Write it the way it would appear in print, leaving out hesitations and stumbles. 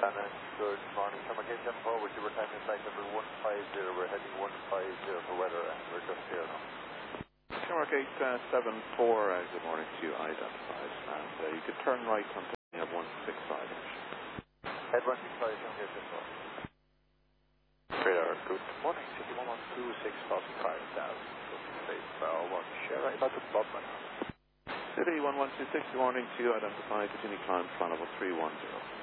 Shannon, good morning. Summergate 74, with your time in flight number 150. We're heading 150 for weather and we're just here now. Summergate 74, good morning to you, identified. And you could turn right on you have 165. Head 165, Summergate 74. Radar, good morning. City 112, 6,500. Space Tower 1, share right about the Bodman. City 1126, good morning to you, identified. Continue climb, plan level 310.